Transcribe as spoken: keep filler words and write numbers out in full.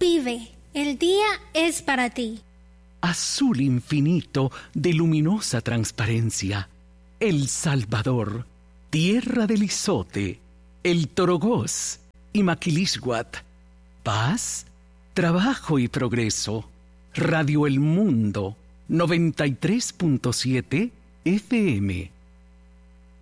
Vive, el día es para ti. Azul infinito de luminosa transparencia. El Salvador, tierra del Izote, el Torogós y Maquilisguat. Paz, trabajo y progreso. Radio El Mundo, noventa y tres punto siete F M.